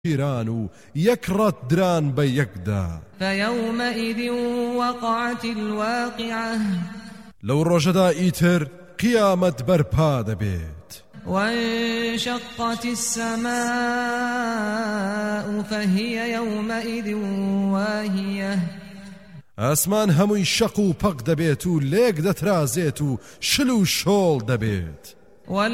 پیران و یەکڕەت دران بە یەکدا فيومئذ وقعت الواقعة لەو ڕۆژەدا ئیتر قیامەت بەرپا دەبێت وانشقت السماء فهي يومئذ واهية ئاسمان هەمووی شەق و پەق دەبێت و لێک دەترازێت و شل و شۆڵ دەبێت